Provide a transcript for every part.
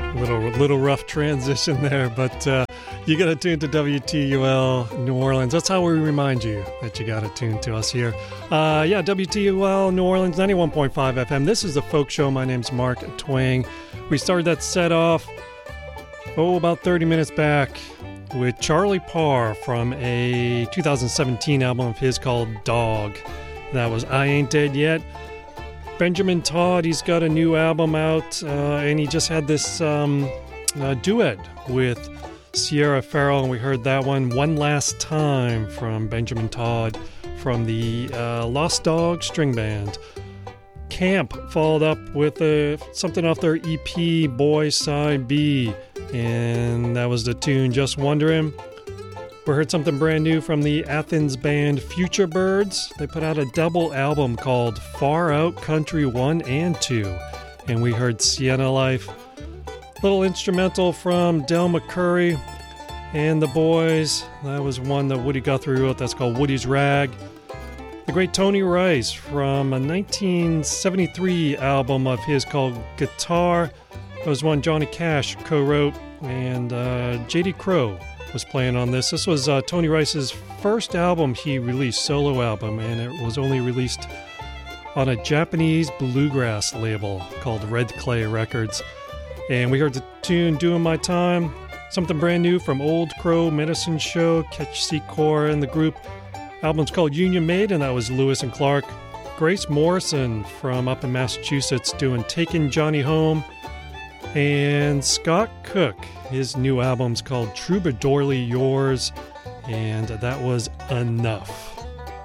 Little rough transition there, but you got to tune to WTUL New Orleans. That's how we remind you that you got to tune to us here. WTUL New Orleans, 91.5 FM. This is the Folk Show. My name's Mark Twang. We started that set off, about 30 minutes back with Charlie Parr from a 2017 album of his called Dog. That was I Ain't Dead Yet. Benjamin Todd, he's got a new album out, and he just had this duet with Sierra Farrell, and we heard that one Last Time from Benjamin Todd from the Lost Dog String Band. Camp followed up with something off their EP, Boy Side B, and that was the tune Just Wondering. We heard something brand new from the Athens band Future Birds. They put out a double album called Far Out Country 1 and 2. And we heard Sienna Life. Little instrumental from Del McCoury and the Boys. That was one that Woody Guthrie wrote. That's called Woody's Rag. The great Tony Rice from a 1973 album of his called Guitar. That was one Johnny Cash co-wrote. And J.D. Crowe was playing on this. This was Tony Rice's first album he released, solo album, and it was only released on a Japanese bluegrass label called Red Clay Records. And we heard the tune Doing My Time, something brand new from Old Crow Medicine Show, Catch Secor and the group. Album's called Union Made, and that was Lewis and Clark. Grace Morrison from up in Massachusetts doing Taking Johnny Home. And Scott Cook, his new album's called Troubadourly Yours, and that was Enough.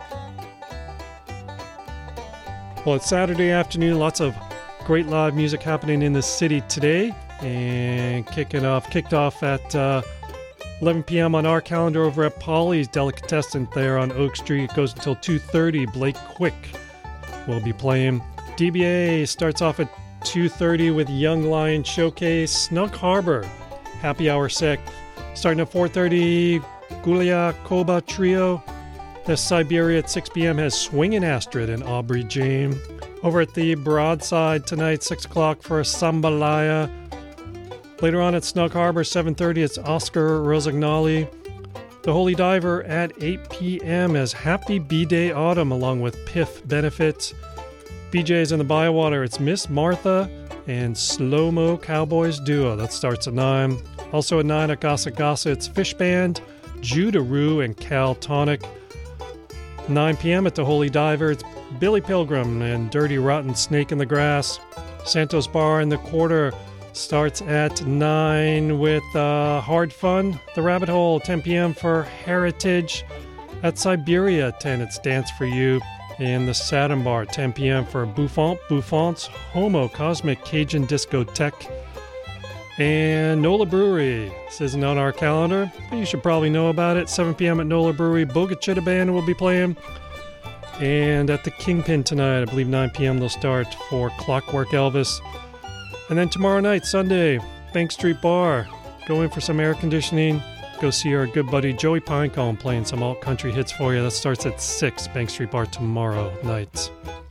Well, it's Saturday afternoon, lots of great live music happening in the city today, and kicked off at 11 p.m. on our calendar over at Polly's Delicatessen there on Oak Street. It goes until 2:30. Blake Quick will be playing. DBA starts off at 2:30 with Young Lion Showcase. Snug Harbor Happy Hour Sec starting at 4:30. Gulia Koba Trio. The Siberia at 6 p.m. has Swingin' Astrid and Aubrey Jane. Over at the Broadside tonight, 6 o'clock for Sambalaya. Later on at Snug Harbor, 7:30, it's Oscar Rossignoli. The Holy Diver at 8 p.m. has Happy B-Day Autumn along with Piff Benefits. BJ's in the Bywater, it's Miss Martha and Slow Mo Cowboys Duo. That starts at 9. Also at 9 at Gossa Gossa, it's Fish Band, Judaroo, and Cal Tonic. 9 p.m. at the Holy Diver, it's Billy Pilgrim and Dirty Rotten Snake in the Grass. Santos Bar in the Quarter starts at 9 with Hard Fun. The Rabbit Hole, 10 p.m. for Heritage. At Siberia, 10, it's Dance for You. And the Saturn Bar, 10 p.m. for Buffont's Homo Cosmic Cajun Discotheque. And Nola Brewery, this isn't on our calendar, but you should probably know about it. 7 p.m. at Nola Brewery, Bogachita Band will be playing. And at the Kingpin tonight, I believe 9 p.m. they'll start for Clockwork Elvis. And then tomorrow night, Sunday, Bank Street Bar. Go in for some air conditioning. Go see our good buddy Joey Pinecone playing some alt country hits for you. That starts at 6, Bank Street Bar tomorrow night.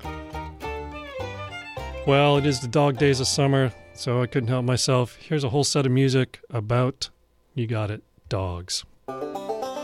Well, it is the dog days of summer, so I couldn't help myself. Here's a whole set of music about, you got it, dogs.